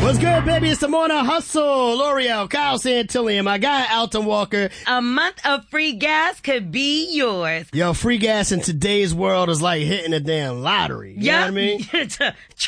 What's good, baby? It's the Morning Hustle. L'Oreal, Kyle Santillan, my guy, Alton Walker. A month of free gas could be yours. Yo, free gas in today's world is like hitting a damn lottery. You know what I mean?